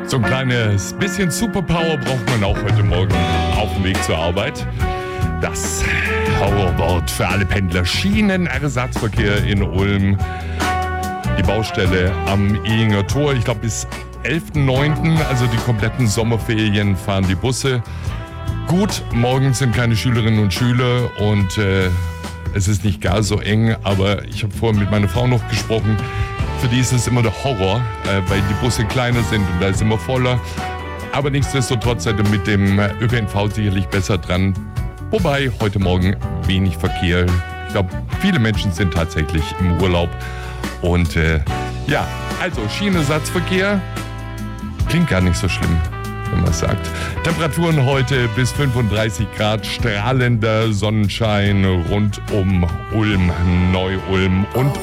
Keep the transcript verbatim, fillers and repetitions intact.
So ein kleines bisschen Superpower braucht man auch heute Morgen auf dem Weg zur Arbeit. Das Horrorwort für alle Pendler: Schienenersatzverkehr in Ulm. Die Baustelle am Ehinger Tor, ich glaube bis elften neunten, also die kompletten Sommerferien, fahren die Busse. Gut, morgen sind keine Schülerinnen und Schüler und äh, es ist nicht gar so eng, aber ich habe vorhin mit meiner Frau noch gesprochen. Für die ist es immer der Horror, äh, weil die Busse kleiner sind und da ist immer voller. Aber nichtsdestotrotz seid ihr mit dem Ö P N V sicherlich besser dran. Wobei heute Morgen wenig Verkehr. Ich glaube, viele Menschen sind tatsächlich im Urlaub. Und äh, ja, also Schienenersatzverkehr klingt gar nicht so schlimm, wenn man es sagt. Temperaturen heute bis fünfunddreißig Grad, strahlender Sonnenschein rund um Ulm, Neu-Ulm und